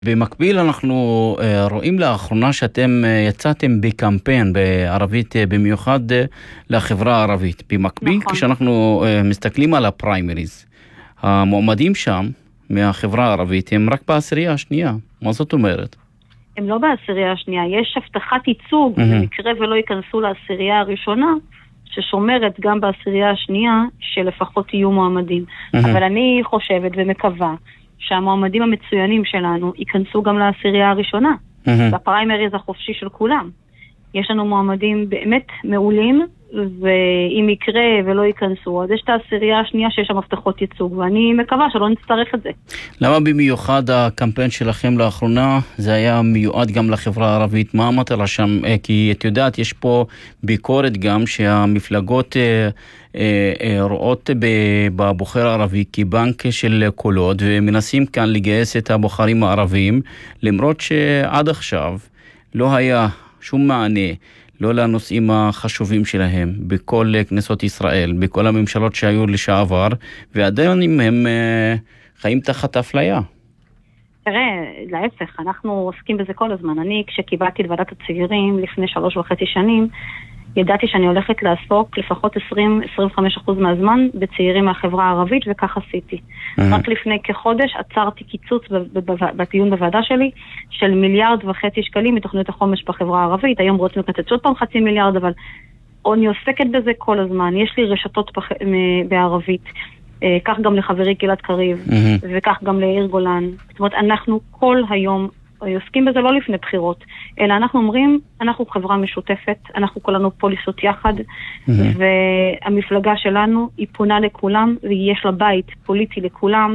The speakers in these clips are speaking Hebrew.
במקביל אנחנו רואים לאחרונה שאתם יצאתם בקמפיין בערבית במיוחד לחברה הערבית. במקביל נכון. כשאנחנו מסתכלים על הפריימריז, המועמדים שם מהחברה הערבית הם רק בעשירייה השנייה. מה זאת אומרת? הם לא בעשירייה השנייה, יש הבטחת ייצוג במקרה ולא ייכנסו לעשירייה הראשונה, ששומרת גם בעשירייה השנייה שלפחות יהיו מועמדים. אבל אני חושבת ומקווה שהמועמדים המצוינים שלנו ייכנסו גם לעשירייה הראשונה, בפריימריז החופשי של כולם. יש לנו מועמדים באמת מעולים, ואם יקרה ולא ייכנסו, אז יש את העשירייה השנייה שיש שם הבטחות ייצוג, ואני מקווה שלא נצטרך את זה. למה במיוחד הקמפיין שלכם לאחרונה, זה היה מיועד גם לחברה הערבית? מה המטרה שם? כי את יודעת, יש פה ביקורת גם שהמפלגות רואות בבוחר הערבי כבנק של קולות, ומנסים כאן לגייס את הבוחרים הערבים, למרות שעד עכשיו לא היה שום מענה, לא לנושאים החשובים שלהם, בכל כנסות ישראל, בכל הממשלות שהיו לשעבר, ועדיין הם חיים תחת אפליה. תראה, להפך, אנחנו עוסקים בזה כל הזמן. אני, כשקיבלתי את ועדת הצעירים לפני 3.5 שנים, ידעתי שאני הולכת לעסוק לפחות 20-25% מהזמן בצעירים מהחברה הערבית, וכך עשיתי. רק לפני כחודש עצרתי קיצוץ בדיון בוועדה שלי של 1.5 מיליארד שקלים מתוכנית החומש בחברה הערבית. היום רוצים לקצץ עוד פעם 0.5 מיליארד, אבל אני עוסקת בזה כל הזמן. יש לי רשתות בערבית, כך גם לחברי גלעד קריב, וכך גם לעיר גולן. זאת אומרת, אנחנו כל היום עוסקים בזה לא לפני בחירות, אלא אנחנו אומרים, אנחנו חברה משותפת, אנחנו כולנו פוליסות יחד, והמפלגה שלנו היא פונה לכולם, ויש לה בית פוליטי לכולם,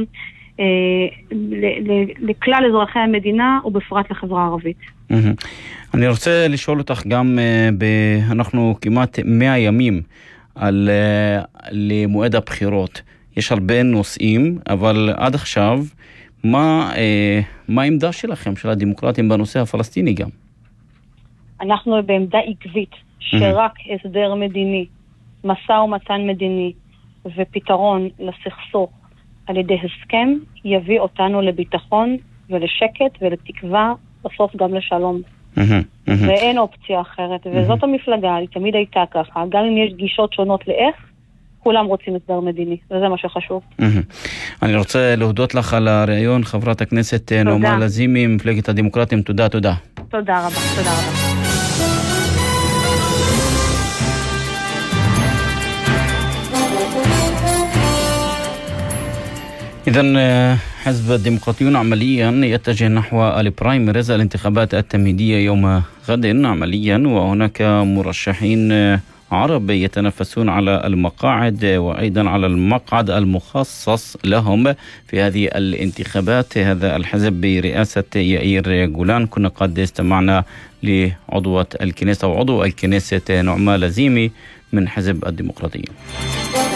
לכלל אזרחי המדינה, ובפרט לחברה הערבית. אני רוצה לשאול אותך גם, אנחנו כמעט 100 ימים למועד הבחירות. יש הרבה נושאים, אבל עד עכשיו, מה העמדה שלכם, של הדמוקרטים, בנושא הפלסטיני גם? אנחנו בעמדה עקבית, שרק הסדר מדיני, משא ומתן מדיני, ופתרון לסכסוך על ידי הסכם, יביא אותנו לביטחון ולשקט ולתקווה, בסוף גם לשלום. ואין אופציה אחרת, וזאת המפלגה, היא תמיד הייתה ככה, גם אם יש גישות שונות לאיך, כולם רוצים הסדר מדיני, וזה מה שחשוב. אני רוצה להודות לך על הרעיון, חברת הכנסת נעמה לזימי, מפלגת הדמוקרטים. תודה. תודה רבה. إذن حزب الديمقراطيون عمليا يتجه نحو البرايمريز، الانتخابات التمهيدية يوم غد عمليا، وهناك مرشحين عرب يتنافسون على المقاعد وأيضا على المقعد المخصص لهم في هذه الانتخابات. هذا الحزب برئاسة يائير جولان. كنا قد استمعنا لعضوة الكنيسة وعضو الكنيسة نعمة لزيمي من حزب الديمقراطيين.